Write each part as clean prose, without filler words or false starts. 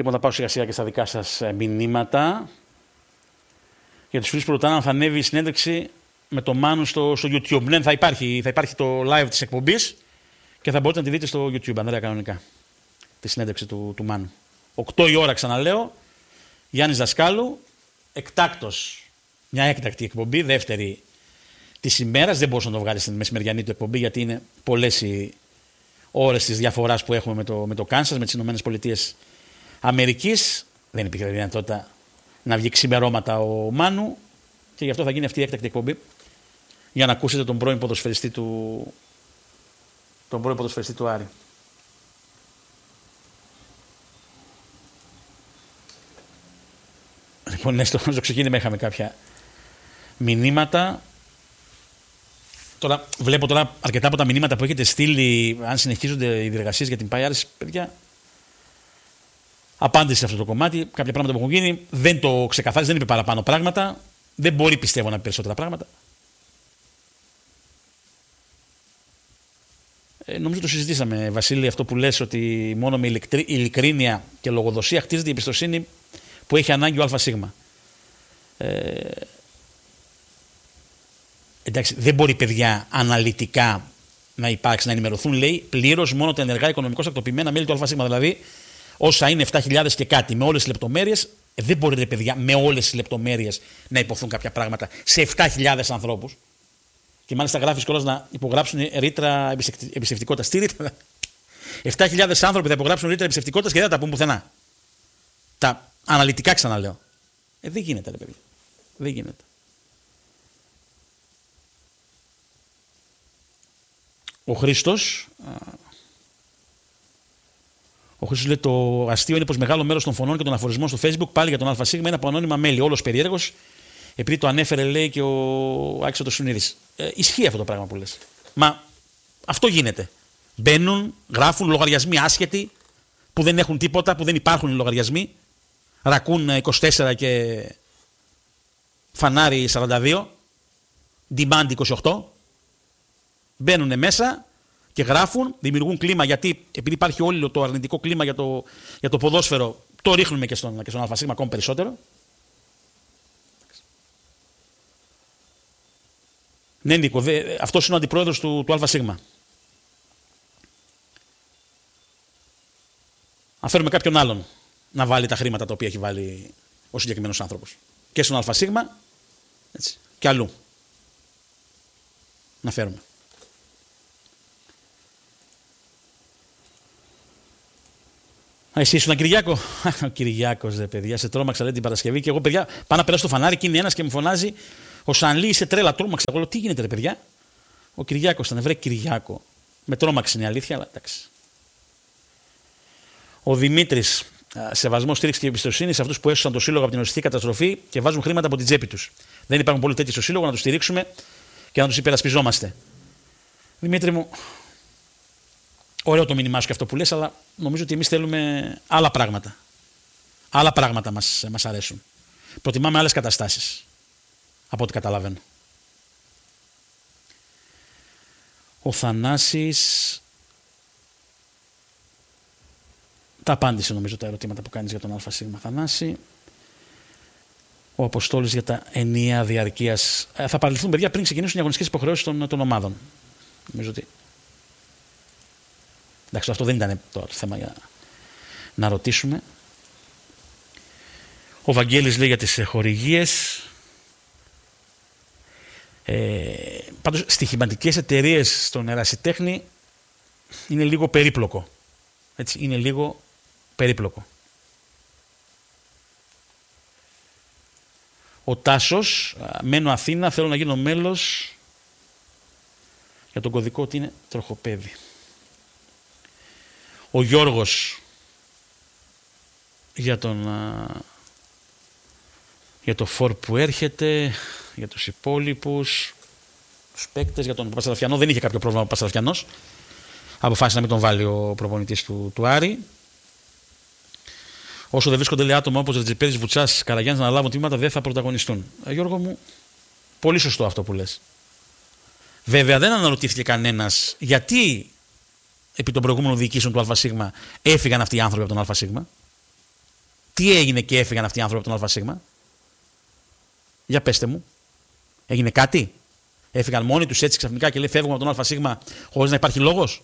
Λοιπόν, θα πάω σιγά σιγά και στα δικά σας μηνύματα. Για τους φίλους που ρωτάνε αν θα ανέβει η συνέντευξη με το Μάνου στο YouTube. Ναι, θα υπάρχει το live της εκπομπής και θα μπορείτε να τη δείτε στο YouTube, Ανδρέα, κανονικά. Τη συνέντευξη του Μάνου. 8 η ώρα, ξαναλέω. Γιάννης Δασκάλου. Εκτάκτος. Μια έκτακτη εκπομπή, δεύτερη της ημέρας. Δεν μπορούσε να το βγάλει στην μεσημεριανή του εκπομπή, γιατί είναι πολλές οι ώρες της διαφοράς που έχουμε με το Κάνσας, με τις ΗΠΑ. Δεν υπήρχε δυνατότητα να βγει ξημερώματα ο Μάνου και γι' αυτό θα γίνει αυτή η έκτακτη εκπομπή για να ακούσετε τον πρώην ποδοσφαιριστή του Άρη. Λοιπόν, ναι, στο ξεκίνημα είχαμε κάποια μηνύματα. Τώρα, βλέπω αρκετά από τα μηνύματα που έχετε στείλει, αν συνεχίζονται οι διεργασίες για την ΠΑΕ Άρης, παιδιά, απάντηση σε αυτό το κομμάτι. Κάποια πράγματα που έχουν γίνει δεν το ξεκαθάρισε, δεν είπε παραπάνω πράγματα. Δεν μπορεί, πιστεύω, να πει περισσότερα πράγματα. Νομίζω το συζητήσαμε, Βασίλη, αυτό που λες, ότι μόνο με ειλικρίνεια και λογοδοσία χτίζεται η εμπιστοσύνη που έχει ανάγκη ο ΑΣ. Εντάξει, δεν μπορεί, παιδιά, αναλυτικά να υπάρξει, να ενημερωθούν, λέει, πλήρως μόνο τα ενεργά οικονομικώς ακτοποιημένα μέλη του ΑΣ. Δηλαδή, όσα είναι 7.000 και κάτι, με όλες τις λεπτομέρειες, δεν μπορείτε, παιδιά, με όλες τις λεπτομέρειες να υποθούν κάποια πράγματα σε 7.000 ανθρώπους. Και μάλιστα γράφεις κιόλας να υπογράψουν ρήτρα εμπιστευτικότητας. Τι ρήτρα? 7.000 άνθρωποι θα υπογράψουν ρήτρα εμπιστευτικότητας και δεν θα τα πούν πουθενά. Τα αναλυτικά, ξαναλέω. Δεν γίνεται, ρε παιδιά. Δεν γίνεται. Ο Χρήστος λέει: το αστείο είναι πως μεγάλο μέρος των φωνών και των αφορισμών στο Facebook πάλι για τον ΑΣ είναι από ανώνυμα μέλη. Όλος περίεργος, επειδή το ανέφερε, λέει, και ο Άκης ο Τοσουνίδης. Ισχύει αυτό το πράγμα που λες. Μα αυτό γίνεται. Μπαίνουν, γράφουν λογαριασμοί άσχετοι που δεν έχουν τίποτα, που δεν υπάρχουν οι λογαριασμοί. Ρακούν 24 και φανάρι 42. Demand 28. Μπαίνουν μέσα και γράφουν, δημιουργούν κλίμα, γιατί επειδή υπάρχει όλο το αρνητικό κλίμα για το ποδόσφαιρο, το ρίχνουμε και στον ΑΣ ακόμη περισσότερο. Ναι, Νίκο, αυτός είναι ο αντιπρόεδρος του ΑΣ. Αν φέρουμε κάποιον άλλον να βάλει τα χρήματα τα οποία έχει βάλει ο συγκεκριμένος άνθρωπος και στον ΑΣ, έτσι, και αλλού. Να φέρουμε. Εσύ ήσουν Κυριάκο? Ο Κυριάκος, ρε παιδιά, σε τρόμαξα, λέει, την Παρασκευή. Και εγώ, παιδιά, πάω να περάσω το φανάρι και είναι ένας και μου φωνάζει: ο Σανλή, είσαι τρέλα, τρόμαξα. Εγώ λέω: τι γίνεται, ρε παιδιά? Ο Κυριάκος ήταν, βρε Κυριάκο. Με τρόμαξε, είναι η αλήθεια, αλλά εντάξει. Ο Δημήτρης, σεβασμό, στήριξη και εμπιστοσύνη σε αυτούς που έσωσαν το σύλλογο από την οσιστική καταστροφή και βάζουν χρήματα από την τσέπη τους. Δεν υπάρχουν πολλοί τέτοιοι στο σύλλογο, να τους στηρίξουμε και να τους υπερασπιζόμαστε. Δημήτρη μου, ωραίο το μήνυμά σου και αυτό που λες, αλλά νομίζω ότι εμείς θέλουμε άλλα πράγματα. Άλλα πράγματα μας αρέσουν. Προτιμάμε άλλες καταστάσεις, από ό,τι καταλαβαίνω. Ο Θανάσης τα απάντησε, νομίζω, τα ερωτήματα που κάνεις για τον ΑΣ, Θανάση. Ο Αποστόλης για τα ενιαία διαρκείας. Θα παραλυθούν, παιδιά, πριν ξεκινήσουν οι αγωνιστικές υποχρεώσεις των ομάδων. Νομίζω ότι. Εντάξει, αυτό δεν ήταν το θέμα για να ρωτήσουμε. Ο Βαγγέλης λέει για τις χορηγίες. Πάντως, στοιχηματικές εταιρείες στον ερασιτέχνη είναι λίγο περίπλοκο. Έτσι, είναι λίγο περίπλοκο. Ο Τάσος, μένω Αθήνα, θέλω να γίνω μέλος. Για τον κωδικό ότι είναι τροχοπέδι. Ο Γιώργος για το φορ που έρχεται, για τους υπόλοιπους, τους παίκτες, για τον Παπασαραφιανό. Δεν είχε κάποιο πρόβλημα ο Παπασαραφιανός. Αποφάσισε να μην τον βάλει ο προπονητής του Άρη. Όσο δεν βρίσκονται, λέει, άτομα όπως Ρετζιπέρης, Βουτσάς, Καραγιάννης να λάβουν τμήματα, δεν θα πρωταγωνιστούν. Γιώργο μου, πολύ σωστό αυτό που λες. Βέβαια, δεν αναρωτήθηκε κανένας γιατί επί των προηγούμενων διοικήσεων του ΑΣ έφυγαν αυτοί οι άνθρωποι από τον ΑΣ. Τι έγινε και έφυγαν αυτοί οι άνθρωποι από τον ΑΣ? Για πέστε μου. Έγινε κάτι? Έφυγαν μόνοι τους έτσι ξαφνικά και λέει φεύγουμε από τον ΑΣ χωρίς να υπάρχει λόγος?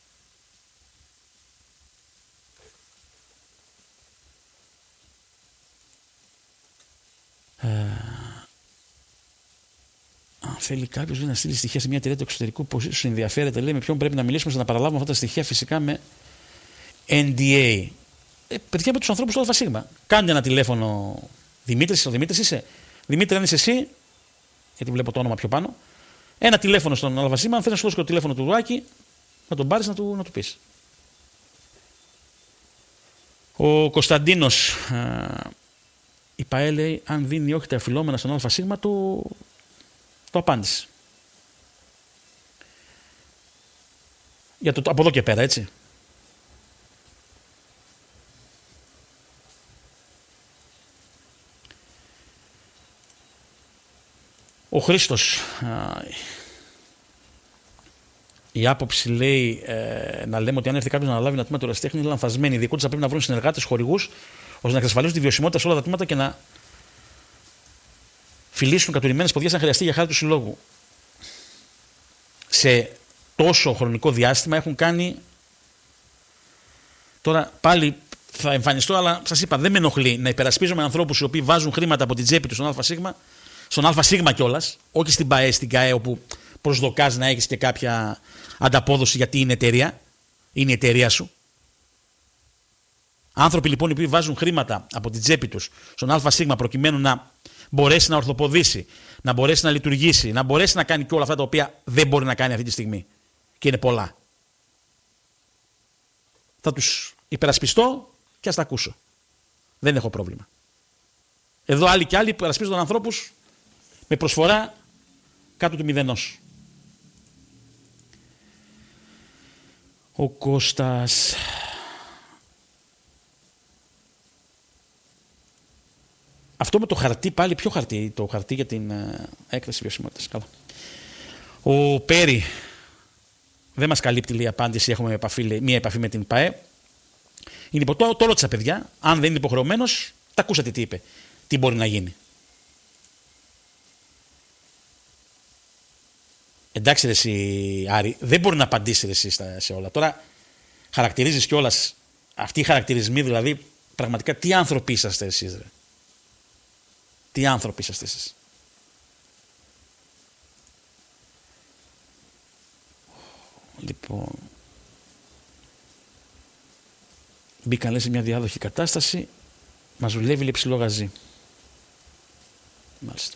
Αν θέλει κάποιος να στείλει στοιχεία σε μια εταιρεία του εξωτερικού που σου ενδιαφέρεται, λέει με ποιον πρέπει να μιλήσουμε ώστε να παραλάβουμε αυτά τα στοιχεία, φυσικά με NDA. Παιδιά, με τους ανθρώπους του ΑΣ. Κάντε ένα τηλέφωνο. Δημήτρης, ο Δημήτρης είσαι? Δημήτρη, αν είσαι εσύ, γιατί βλέπω το όνομα πιο πάνω, ένα τηλέφωνο στον ΑΣ, αν θες να σου δώσει το τηλέφωνο του Δουάκη, να τον πάρεις να του πεις. Ο Κωνσταντίνος, η ΠΑΕ λέει, αν δίνει όχι τα αφιλόμενα στον ΑΣ, το απάντησε. Για από εδώ και πέρα, έτσι. Ο Χρήστος, η άποψη λέει να λέμε ότι αν έρθει κάποιος να αναλάβει ένα τμήμα του ερασιτέχνη είναι λανθασμένη. Οι διοικητές θα πρέπει να βρουν συνεργάτες, χορηγούς, ώστε να εξασφαλίσουν τη βιωσιμότητα σε όλα τα τμήματα και να φιλήσουν κατουρημένες ποδιές αν χρειαστεί για χάρη του συλλόγου. Σε τόσο χρονικό διάστημα έχουν κάνει. Τώρα πάλι θα εμφανιστώ, αλλά σας είπα, δεν με ενοχλεί να υπερασπίζομαι ανθρώπους οι οποίοι βάζουν χρήματα από την τσέπη τους στον ΑΣ κιόλας, όχι στην ΠΑΕ, στην ΚΑΕ, όπου προσδοκάς να έχεις και κάποια ανταπόδοση γιατί είναι εταιρεία, είναι η εταιρεία σου. Άνθρωποι λοιπόν οι οποίοι βάζουν χρήματα από την τσέπη τους στον ΑΣ προκειμένου να μπορέσει να ορθοποδήσει, να μπορέσει να λειτουργήσει, να μπορέσει να κάνει και όλα αυτά τα οποία δεν μπορεί να κάνει αυτή τη στιγμή. Και είναι πολλά. Θα τους υπερασπιστώ και ας τα ακούσω. Δεν έχω πρόβλημα. Εδώ άλλοι και άλλοι υπερασπίζονται ανθρώπους με προσφορά κάτω του μηδενός. Ο Κώστας. Αυτό με το χαρτί, πάλι ποιο χαρτί? Το χαρτί για την έκθεση βιωσιμότητας. Καλά. Ο Πέρι, δεν μας καλύπτει η απάντηση, έχουμε μία επαφή με την ΠΑΕ. Είναι το ρώτησα παιδιά, αν δεν είναι υποχρεωμένος, τα ακούσατε τι είπε. Τι μπορεί να γίνει. Εντάξει ρε εσύ Άρη, δεν μπορεί να απαντήσει ρε εσύ σε όλα. Τώρα χαρακτηρίζεις κιόλας, αυτοί οι χαρακτηρισμοί δηλαδή, πραγματικά τι άνθρωποι είσαστε εσείς ρε. Τι άνθρωποι είσαστε εσείς. Λοιπόν, μπήκαν λέει σε μια διάδοχη κατάσταση, μας δουλεύει λέει ψηλό γαζί. Μάλιστα.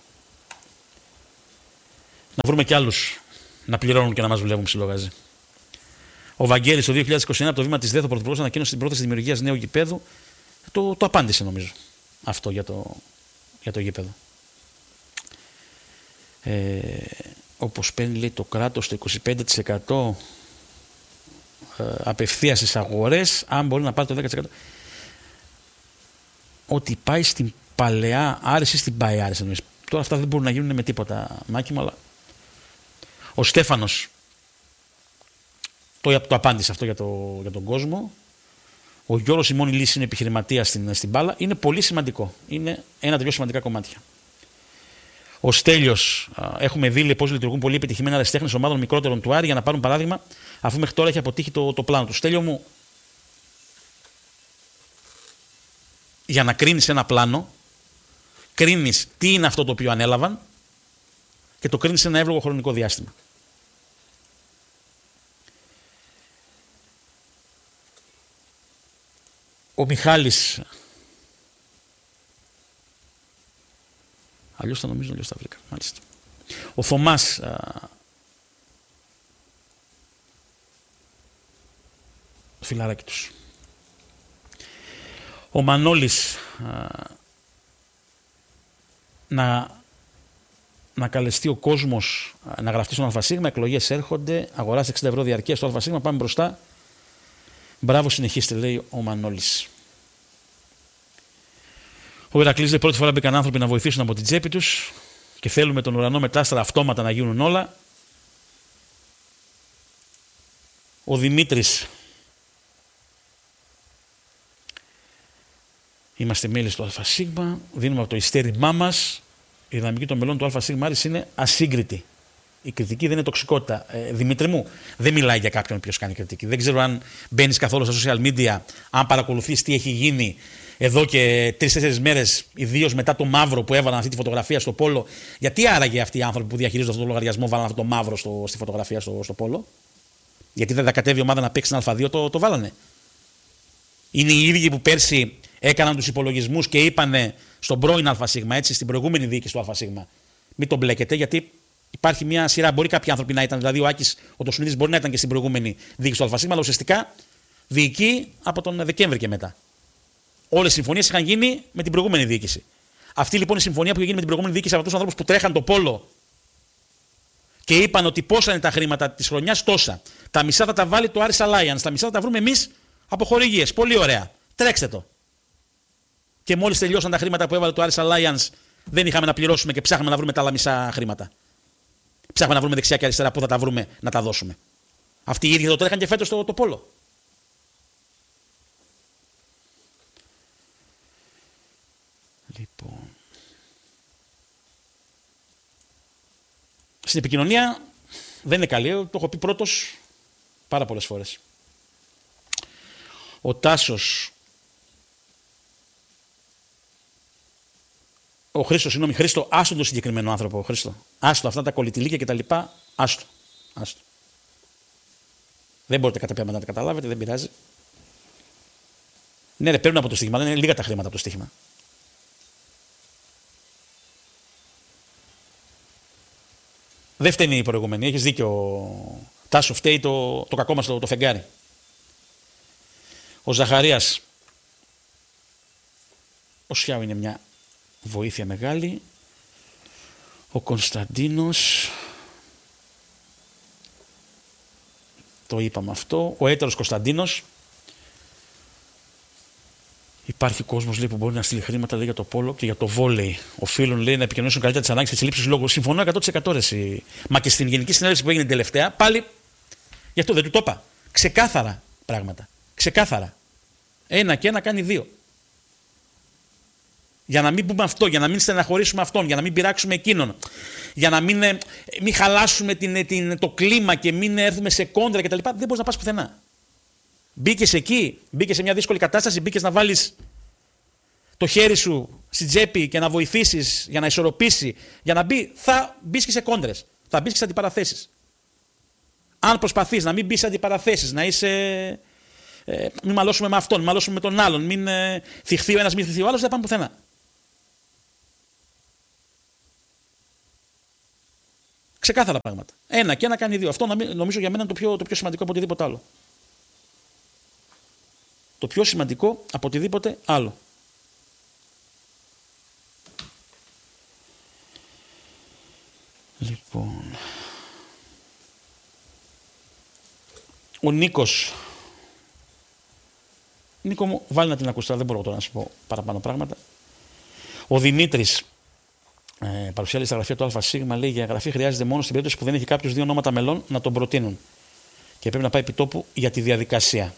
Να βρούμε κι άλλους να πληρώνουν και να μας δουλεύουν ψηλό γαζί. Ο Βαγγέλης το 2029 από το βήμα της ΔΕΘ ο Πρωθυπουργός ανακοίνωσε την πρόταση δημιουργίας νέου γηπέδου. Το απάντησε νομίζω αυτό για το γήπεδο. Όπως παίρνει λέει το κράτος το 25% απευθείας στις αγορές, αν μπορεί να πάρει το 10%. Ότι πάει στην παλαιά άρεση, στην ΠΑΕ άρεση. Τώρα αυτά δεν μπορούν να γίνουν με τίποτα, Μάκη μου, αλλά ο Στέφανος το απάντησε αυτό για τον κόσμο. Ο Γιώργος η μόνη λύση είναι επιχειρηματία στην μπάλα. Είναι πολύ σημαντικό. Είναι ένα από τα πιο σημαντικά κομμάτια. Ο Στέλιος, έχουμε δει πώς λειτουργούν πολύ επιτυχημένα αεραστέχνες ομάδων μικρότερων του Άρη για να πάρουν παράδειγμα, αφού μέχρι τώρα έχει αποτύχει το πλάνο του. Στέλιο μου, για να κρίνεις ένα πλάνο, κρίνεις τι είναι αυτό το οποίο ανέλαβαν και το κρίνεις σε ένα εύλογο χρονικό διάστημα. Ο Μιχάλης, αλλιώς θα νομίζω, αλλιώς θα βρήκα, μάλιστα. Ο Θωμάς, φιλαράκι τους. Ο Μανώλης, να καλεστεί ο κόσμος να γραφτεί στον ΑΣ, εκλογές έρχονται, αγοράστε 60 ευρώ διαρκεία στο ΑΣ, πάμε μπροστά. Μπράβο, συνεχίστε, λέει ο Μανώλης. Ο Ηρακλής λέει: πρώτη φορά μπήκαν άνθρωποι να βοηθήσουν από την τσέπη τους και θέλουμε τον ουρανό με τα άστρα αυτόματα να γίνουν όλα. Ο Δημήτρης Είμαστε μέλη στο ΑΣ, δίνουμε από το ειστέρημά μας. Η δυναμική των μελών του ΑΣ είναι ασύγκριτη. Η κριτική δεν είναι τοξικότητα. Δημήτρη μου, δεν μιλάει για κάποιον ποιος κάνει κριτική. Δεν ξέρω αν μπαίνεις καθόλου στα social media, αν παρακολουθείς τι έχει γίνει εδώ και 3-4 μέρες, ιδίως μετά το μαύρο που έβαλαν αυτή τη φωτογραφία στο Πόλο. Γιατί άραγε αυτοί οι άνθρωποι που διαχειρίζονται αυτό το λογαριασμό βάλαν αυτό το μαύρο στη φωτογραφία στο Πόλο? Γιατί δεν θα κατέβει η ομάδα να παίξει στην Α2, το βάλανε. Είναι οι ίδιοι που πέρσι έκαναν τους υπολογισμούς και είπανε στον πρώην ΑΣ, έτσι, στην προηγούμενη διοίκηση του ΑΣ. Μην τον μπλέκετε, γιατί υπάρχει μια σειρά. Μπορεί κάποιοι άνθρωποι να ήταν, δηλαδή ο Άκης, ο Τοσουνίδης μπορεί να ήταν και στην προηγούμενη διοίκηση του ΑΣ, αλλά ουσιαστικά διοικεί από τον Δεκέμβρη και μετά. Όλες οι συμφωνίες είχαν γίνει με την προηγούμενη διοίκηση. Αυτή λοιπόν η συμφωνία που είχε γίνει με την προηγούμενη διοίκηση από τους ανθρώπους που τρέχαν το Πόλο και είπαν ότι πόσα είναι τα χρήματα της χρονιάς, τόσα. Τα μισά θα τα βάλει το Aris Alliance, τα μισά θα τα βρούμε εμείς από χορηγίες. Πολύ ωραία. Τρέξτε το. Και μόλις τελειώσαν τα χρήματα που έβαλε το Aris Alliance, δεν είχαμε να πληρώσουμε και ψάχναμε να βρούμε τα άλλα μισά χρήματα. Ψάχναμε να βρούμε δεξιά και αριστερά πού θα τα βρούμε να τα δώσουμε. Αυτοί οι ίδιοι το τρέχαν και φέτος το Πόλο. Λοιπόν. Στην επικοινωνία δεν είναι καλή, το έχω πει πρώτος πάρα πολλές φορές. Ο Τάσος, ο Χρήστος, συγγνώμη, Χρήστο, άστο το συγκεκριμένο άνθρωπο, Χρήστο. Άστο αυτά τα κολλητηλίκια και τα λοιπά, άστο. Δεν μπορείτε κατά πέρα να τα καταλάβετε, δεν πειράζει. Ναι, ρε, παίρνουν από το στοίχημα, δεν είναι λίγα τα χρήματα από το στοίχημα. Δεν φταίνει η προηγούμενη, έχεις δίκιο. Τάσο, φταίει το κακό μας το φεγγάρι. Ο Ζαχαρίας, ο Σιάου είναι μια βοήθεια μεγάλη. Ο Κωνσταντίνος, το είπαμε αυτό. Ο έτερος Κωνσταντίνος, υπάρχει κόσμος, λέει, που μπορεί να στείλει χρήματα, λέει, για το πόλο και για το βόλεϊ. Οφείλουν, λέει, να επικοινωνήσουν καλύτερα τις ανάγκες της λήψης λόγου. Συμφωνώ 100% ρε. Μα και στην Γενική Συνέλευση που έγινε την τελευταία, πάλι γι' αυτό δεν του το είπα. Ξεκάθαρα πράγματα. Ξεκάθαρα. Ένα και ένα κάνει δύο. Για να μην πούμε αυτό, για να μην στεναχωρήσουμε αυτόν, για να μην πειράξουμε εκείνον, για να μην χαλάσουμε το κλίμα και μην έρθουμε σε κόντρα κτλ. Δεν μπορείς να πας πουθενά. Μπήκες εκεί, μπήκες σε μια δύσκολη κατάσταση, μπήκες να βάλεις το χέρι σου στην τσέπη και να βοηθήσεις για να ισορροπήσει, για να μπει, θα μπεις και σε κόντρες, θα μπεις και σε αντιπαραθέσεις. Αν προσπαθείς να μην μπεις σε αντιπαραθέσεις, να είσαι. Μην μαλώσουμε με αυτόν, μην μαλώσουμε με τον άλλον, μην θυχθεί ο ένας, μην θυχθεί ο άλλος, δεν πάμε πουθενά. Ξεκάθαρα πράγματα. Ένα και ένα κάνει δύο. Αυτό νομίζω για μένα είναι το πιο σημαντικό από οτιδήποτε άλλο. Το πιο σημαντικό από οτιδήποτε άλλο. Λοιπόν. Ο Νίκος. Νίκο μου, βάλει να την ακουστά, δεν μπορώ τώρα να σου πω παραπάνω πράγματα. Ο Δημήτρης. Παρουσιάζει στα γραφεία του ΑΣ, λέει, για εγγραφή χρειάζεται μόνο στην περίπτωση που δεν έχει κάποιος δύο ονόματα μελών να τον προτείνουν. Και πρέπει να πάει επί τόπου για τη διαδικασία.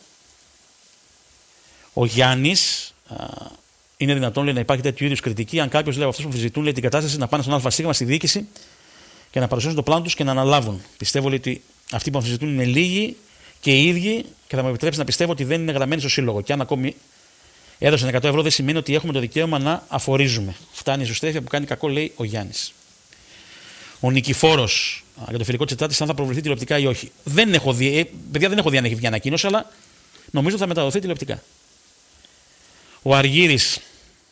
Ο Γιάννης, είναι δυνατόν, λέει, να υπάρχει τέτοιου είδους κριτική, αν κάποιος, λέει, από αυτούς που αμφισβητούν, λέει, την κατάσταση, να πάνε στον ΑΣ στη διοίκηση και να παρουσιάσουν το πλάνο τους και να αναλάβουν. Πιστεύω, λέει, ότι αυτοί που αμφισβητούν είναι λίγοι και οι ίδιοι και θα μου επιτρέψει να πιστεύω ότι δεν είναι γραμμένοι στο σύλλογο. Και αν ακόμη έδωσαν 100 ευρώ, δεν σημαίνει ότι έχουμε το δικαίωμα να αφορίζουμε. Φτάνει η εσωστρέφεια που κάνει κακό, λέει ο Γιάννης. Ο Νικηφόρος, για το φιλικό της Τετάρτης, αν θα προβληθεί τηλεοπτικά ή όχι. Δεν έχω δει, παιδιά, δεν έχω δει αν έχει βγει ανακοίνωση, αλλά νομίζω θα μεταδοθεί τηλεοπτικά. Ο Αργύρης,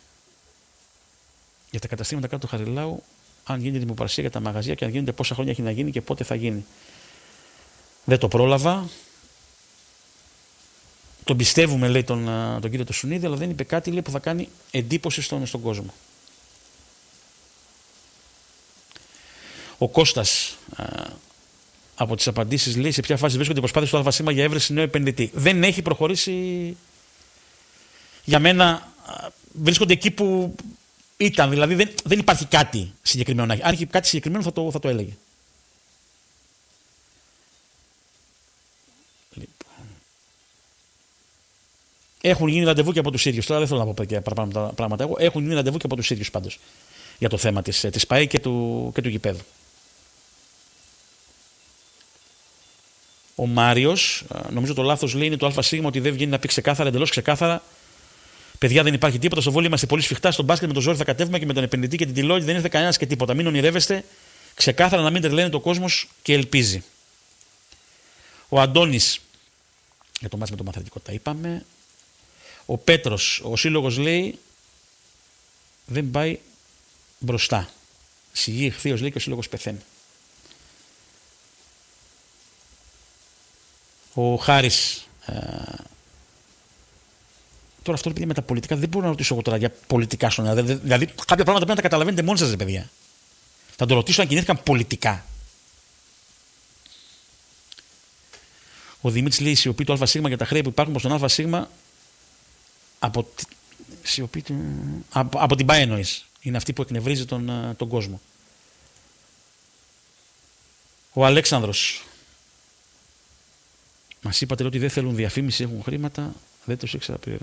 για τα καταστήματα κάτω του Χαριλάου, αν γίνεται δημοπρασία για τα μαγαζιά και αν γίνεται πόσα χρόνια έχει να γίνει και πότε θα γίνει. Δεν το πρόλαβα. Τον πιστεύουμε, λέει, τον κύριο Τοσουνίδη, αλλά δεν είπε κάτι, λέει, που θα κάνει εντύπωση στον κόσμο. Ο Κώστας, από τις απαντήσεις, λέει, σε ποια φάση βρίσκονται οι προσπάθειες του ΑΣ για έβρεση νέου επενδυτή. Δεν έχει προχωρήσει. Για μένα βρίσκονται εκεί που ήταν. Δηλαδή δεν υπάρχει κάτι συγκεκριμένο. Αν είχε κάτι συγκεκριμένο θα το έλεγε. Λοιπόν. Έχουν γίνει ραντεβού και από τους ίδιους. Τώρα δεν θέλω να πω και παραπάνω πράγματα. Έχουν γίνει ραντεβού και από τους ίδιους πάντως. Για το θέμα της ΠΑΕ και του γηπέδου. Ο Μάριος, νομίζω το λάθος λέει είναι το ΑΣ ότι δεν βγαίνει να πει ξεκάθαρα, εντελώς ξεκάθαρα. Παιδιά, δεν υπάρχει τίποτα. Στο βόλιο είμαστε πολύ σφιχτά. Στον μπάσκετ με το ζόρι θα κατέβουμε και με τον επενδυτή και την τηλεόραση δεν ήρθε κανένας και τίποτα. Μην ονειρεύεστε. Ξεκάθαρα να μην τρελαίνει το κόσμος και ελπίζει. Ο Αντώνης, για το μάτς με το μαθηματικό τα είπαμε. Ο Πέτρος, ο σύλλογος λέει δεν πάει μπροστά. Σιγή εχθείως λέει και ο σύλλογος πεθαίνει. Ο Χάρης, τώρα αυτό με τα πολιτικά δεν μπορώ να ρωτήσω εγώ τώρα για πολιτικά στον αέρα. Δηλαδή κάποια πράγματα πρέπει να τα καταλαβαίνετε μόνοι σας, ρε παιδιά. Θα το ρωτήσω αν κινήθηκαν πολιτικά. Ο Δημήτρης λέει σιωπή του ΑΣ για τα χρέη που υπάρχουν προς τον ΑΣ από την ΠΑΕ εννοείς. Είναι αυτή που εκνευρίζει τον κόσμο. Ο Αλέξανδρος. Μας είπατε ότι δεν θέλουν διαφήμιση, έχουν χρήματα. Δεν τους ήξερα πριν.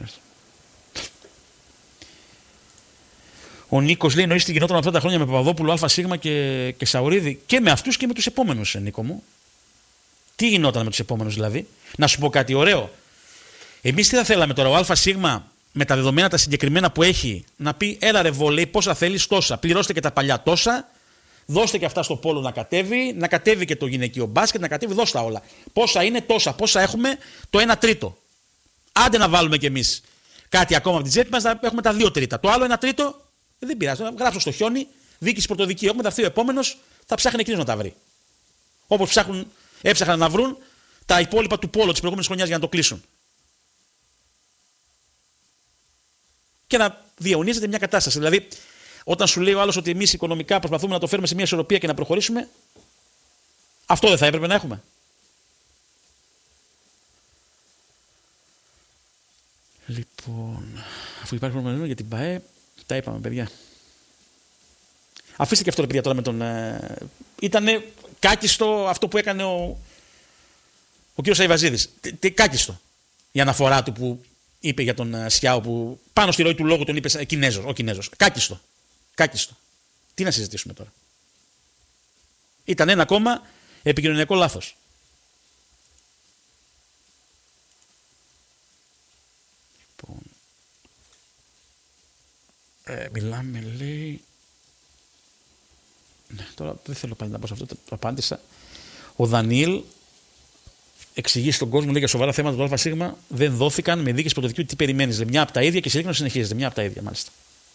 Ο Νίκος λέει: εννοείς τι γινόταν αυτά τα χρόνια με Παπαδόπουλο, ΑΣ και Σαουρίδη. Και με αυτούς και με τους επόμενους, Νίκο μου. Τι γινόταν με τους επόμενους δηλαδή. Να σου πω κάτι ωραίο. Εμείς τι θα θέλαμε τώρα, ο ΑΣ με τα δεδομένα τα συγκεκριμένα που έχει, να πει: έλα ρε βολέι, πόσα θέλεις, τόσα. Πληρώστε και τα παλιά τόσα. Δώστε και αυτά στο πόλο να κατέβει και το γυναικείο μπάσκετ, να κατέβει, δώστα όλα. Πόσα είναι, τόσα. Πόσα έχουμε, το 1/3. Άντε να βάλουμε κι εμείς κάτι ακόμα από την τσέπη μας, να έχουμε τα 2/3. Το άλλο 1/3 δεν πειράζει. Να γράψω στο χιόνι, διοίκηση πρωτοδικείου. Έχουμε, θα έρθει ο επόμενος, θα ψάχνει εκείνος να τα βρει. Όπως έψαχναν να βρουν τα υπόλοιπα του πόλου της προηγούμενης χρονιάς για να το κλείσουν. Και να διαιωνίζεται μια κατάσταση. Δηλαδή, όταν σου λέει ο άλλος ότι εμείς οικονομικά προσπαθούμε να το φέρουμε σε μια ισορροπία και να προχωρήσουμε, αυτό δεν θα έπρεπε να έχουμε. Λοιπόν, αφού υπάρχει πρόβλημα για την ΠΑΕ, τα είπαμε, παιδιά. Αφήστε και αυτό, παιδιά, τώρα με τον. Ήτανε κάκιστο αυτό που έκανε ο κύριος Αϊβαζίδης. Κάκιστο. Η αναφορά του που είπε για τον Σιάο, που πάνω στη ροή του λόγου τον είπε Κινέζος, ο Κινέζος. Κάκιστο. Κάκιστο. Τι να συζητήσουμε τώρα. Ήταν ένα ακόμα επικοινωνιακό λάθος. Λοιπόν, μιλάμε, λέει. Ναι, τώρα δεν θέλω πάλι να πω σε αυτό, το απάντησα. Ο Δανιήλ εξηγεί στον κόσμο, λέει, για σοβαρά θέματα του ΑΣ δεν δόθηκαν με δίκες πρωτοδικείου. Τι περιμένεις, μια από τα ίδια και συρρήκνωση συνεχίζεται. Μια από τα ίδια, μάλιστα.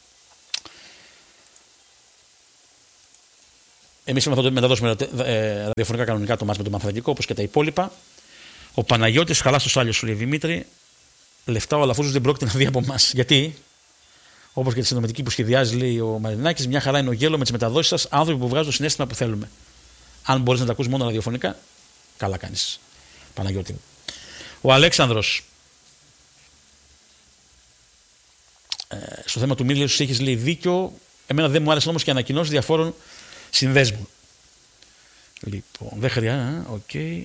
Εμείς θα το μεταδώσουμε ραδιοφωνικά κανονικά το μάτς με το Μαθηματικό, όπως και τα υπόλοιπα. Ο Παναγιώτης, χαλά στο σάλιο σου, λέει Δημήτρη, λεφτά ο Αλαφούζος δεν πρόκειται να δει από εμάς. Γιατί, όπως και τη συνδρομητική που σχεδιάζει, λέει ο Μαρινάκης, μια χαρά είναι ο γέλο με τις μεταδόσεις σας, άνθρωποι που βγάζουν το συναίσθημα που θέλουμε. Αν μπορείς να τα ακούσεις μόνο ραδιοφωνικά, καλά κάνεις, Παναγιώτη. Ο Αλέξανδρος, στο θέμα του Μίλιο, σου έχεις, λέει, δίκιο. Εμένα δεν μου άρεσαν όμως και ανακοινώσεις διαφόρων συνδέσμων. Λοιπόν, δεν χρειάζεται. Okay.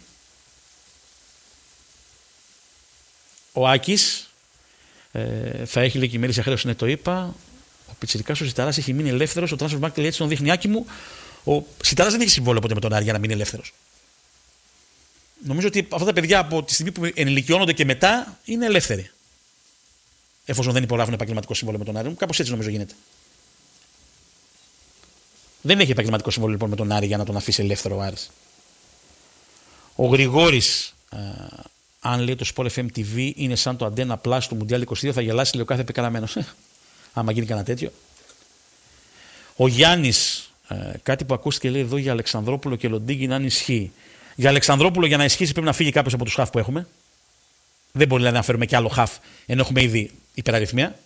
Ο Άκης θα έχει, λέει, και η ημερήσια χρέωση, ναι, το είπα. Ο Πιτσιρικάς ο Σιταράς έχει μείνει ελεύθερος. Ο Transfermarkt έτσι τον δείχνει, Άκη μου. Ο Σιταράς δεν έχει συμβόλαιο ποτέ με τον Άρη για να μείνει ελεύθερος. Νομίζω ότι αυτά τα παιδιά από τη στιγμή που ενηλικιώνονται και μετά είναι ελεύθεροι. Εφόσον δεν υπογράφουν επαγγελματικό συμβόλαιο με τον Άρη. Κάπως έτσι νομίζω γίνεται. Δεν έχει επαγγελματικό συμβόλαιο λοιπόν με τον Άρη για να τον αφήσει ελεύθερο ο Άρης. Ο Γρηγόρης, αν λέει το Sport FM TV είναι σαν το Αντένα Plus του Μουντιάλ 22, θα γελάσει, λέει ο κάθε επικαραμένος. Άμα γίνει κανένα τέτοιο. Ο Γιάννης, κάτι που ακούστηκε, λέει εδώ για Αλεξανδρόπουλο και Λοντίγκιν, αν ισχύει. Για Αλεξανδρόπουλο, για να ισχύσει, πρέπει να φύγει κάποιος από τους χαφ που έχουμε. Δεν μπορεί, δηλαδή, να φέρουμε κι άλλο χαφ ενώ έχουμε ήδη υπεραριθμία.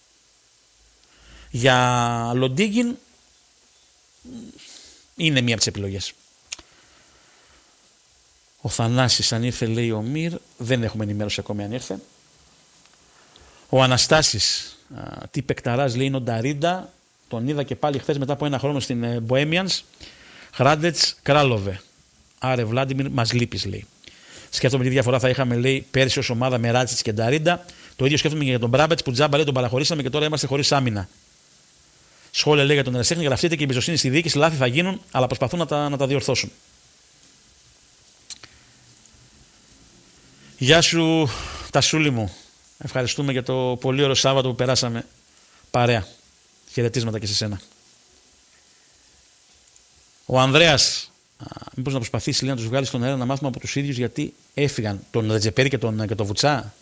Για Λοντίγκιν είναι μία από τις επιλογές. Ο Θανάσης, αν ήρθε, λέει ο Μυρ, δεν έχουμε ενημέρωση ακόμη αν ήρθε. Ο Αναστάσης, τι παικταράς, λέει, είναι ο Νταρίντα. Τον είδα και πάλι χθες μετά από ένα χρόνο στην Bohemians. Χράντετς, Κράλοβε. Άρε Βλάντιμιρ, μας λείπεις, λέει. Σκέφτομαι τι διαφορά θα είχαμε, λέει, πέρσι ως ομάδα με Ράτσιτς και Νταρίντα. Το ίδιο σκέφτομαι και για τον Μπράμπετς που τζάμπα λέει τον παραχωρήσαμε και τώρα είμαστε χωρίς άμυνα. Σχόλια λέει για τον ερασιτέχνη, γραφτείτε και η εμπιστοσύνη στη διοίκηση. Λάθη θα γίνουν, αλλά προσπαθούν να τα διορθώσουν. Γεια σου, Τασούλη μου. Ευχαριστούμε για το πολύ ωραίο Σάββατο που περάσαμε παρέα. Χαιρετίσματα και σε σένα. Ο Ανδρέας, μήπως να προσπαθήσει λίγο να τους βγάλει στον αέρα να μάθουμε από τους ίδιους γιατί έφυγαν τον Ρετζεπέρη και τον Βουτσά.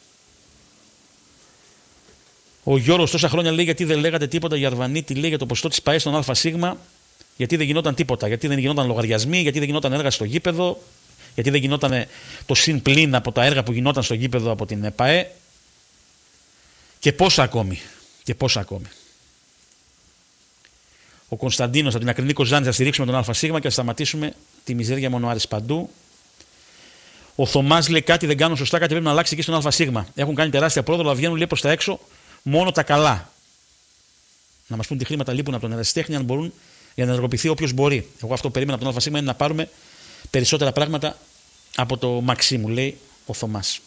Ο Γιώργος τόσα χρόνια λέει γιατί δεν λέγατε τίποτα για Αρβανίτη, λέει για το ποσοστό της ΠΑΕ στον ΑΣ, γιατί δεν γινόταν τίποτα, γιατί δεν γινόταν λογαριασμοί, γιατί δεν γινόταν έργα στο γήπεδο, γιατί δεν γινόταν το συν πλήν από τα έργα που γινόταν στο γήπεδο από την ΠΑΕ και πόσα ακόμη. Ο Κωνσταντίνος από την Ακρινή Κοζάνη θα στηρίξουμε τον ΑΣ και θα σταματήσουμε τη μιζέρια μονοάρης παντού. Ο Θωμάς λέει κάτι δεν κάνουν σωστά, κάτι πρέπει να αλλάξει εκεί στον ΑΣ. Έχουν κάνει τεράστια πρόοδο, αλλά βγαίνουν λέει προς τα έξω μόνο τα καλά. Να μας πούν τι χρήματα λείπουν από τον ερασιτέχνη, αν μπορούν για να ενεργοποιηθεί όποιος μπορεί. Εγώ αυτό που περίμενα από τον ΑΣ είναι να πάρουμε περισσότερα πράγματα από το Μαξίμου, λέει ο Θωμάς.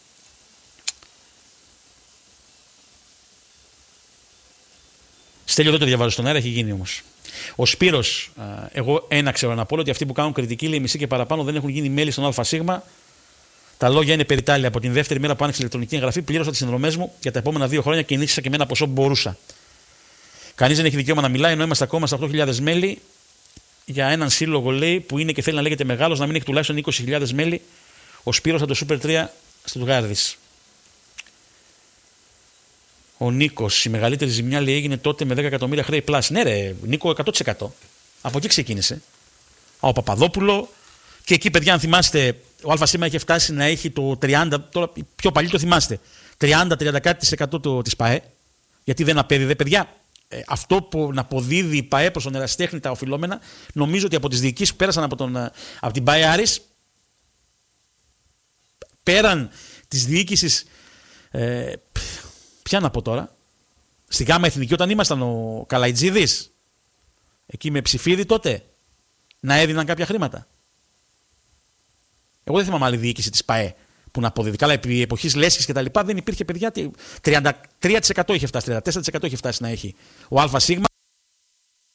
Στέλιο δεν το διαβάζω στον αέρα, έχει γίνει όμως. Ο Σπύρος, εγώ ένα ξέρω να πω ότι αυτοί που κάνουν κριτική, λέει μισή και παραπάνω, δεν έχουν γίνει μέλη στον ΑΣ. Τα λόγια είναι περιτάλια. Από την δεύτερη μέρα που άνοιξε ηλεκτρονική εγγραφή, πλήρωσα τις συνδρομές μου για τα επόμενα 2 χρόνια και ενίσχυσα και με ένα ποσό που μπορούσα. Κανείς δεν έχει δικαίωμα να μιλάει, ενώ είμαστε ακόμα στα 8.000 μέλη για έναν σύλλογο, λέει, που είναι και θέλει να λέγεται μεγάλος, να μην έχει τουλάχιστον 20.000 μέλη. Ο Σπύρος από το Super 3 Στουτγκάρδης. Ο Νίκος, η μεγαλύτερη ζημιά λέει έγινε τότε με 10 εκατομμύρια χρέη πλάς. Ναι, ρε, Νίκο, 100%. Από εκεί ξεκίνησε. Ο Παπαδόπουλο. Και εκεί, παιδιά, αν θυμάστε, ο ΑΣ είχε φτάσει να έχει το 30%, τώρα πιο παλιό το θυμάστε, 30-30% της ΠΑΕ. Γιατί δεν απέδιδε, παιδιά. Αυτό που να αποδίδει η ΠΑΕ προς τον ερασιτέχνη τα οφειλόμενα, νομίζω ότι από τις διοικήσεις που πέρασαν από την ΠΑΕ Άρης, πέραν της διοίκησης, ποια να πω τώρα, στη ΓΑΜΑ Εθνική όταν ήμασταν ο Καλαϊτζίδης, εκεί με Ψηφίδη τότε, να έδιναν κάποια χρήματα. Εγώ δεν θυμάμαι άλλη διοίκηση της ΠΑΕ που να αποδίδει. Καλά, επί εποχής Λέσχης και τα λοιπά δεν υπήρχε, παιδιά. 33% είχε φτάσει, 34% είχε φτάσει να έχει ο ΑΣ.